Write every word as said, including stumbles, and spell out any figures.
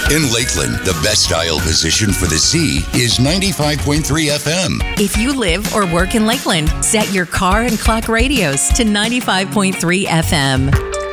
In Lakeland, the best dial position for the Z is ninety-five point three F M. If you live or work in Lakeland, set your car and clock radios to ninety-five point three F M.